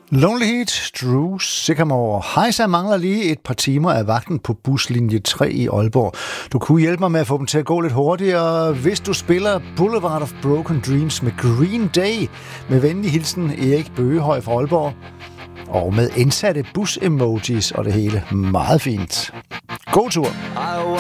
Lonely Heat, Drew Sycamore. Hejsa mangler lige et par timer af vagten på buslinje 3 i Aalborg. Du kunne hjælpe mig med at få dem til at gå lidt hurtigere, hvis du spiller Boulevard of Broken Dreams med Green Day. Med venlig hilsen Erik Bøgehøj fra Aalborg. Og med indsatte bus-emojis og det hele. Meget fint. God tur.